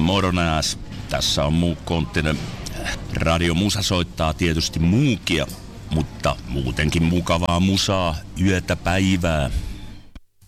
Moro nääs. Tässä on Muu Konttinen. Radio Musa soittaa tietysti muukia, mutta muutenkin mukavaa musaa yötä päivää.